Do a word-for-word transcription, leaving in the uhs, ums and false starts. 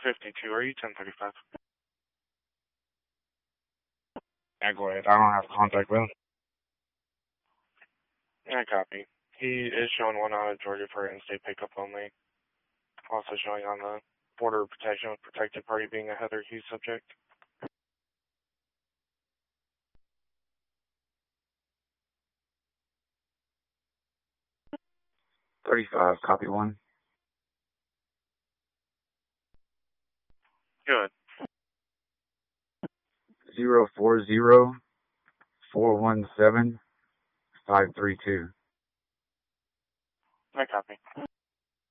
fifty-two, are you ten thirty-five? Yeah, go ahead. I don't have contact with him. Yeah, copy. He is showing one out of Georgia for in-state pickup only. Also showing on the border protection with protected party being a Heather Hughes subject. thirty-five, copy one. Good. Zero four zero four one seven five three two. I copy.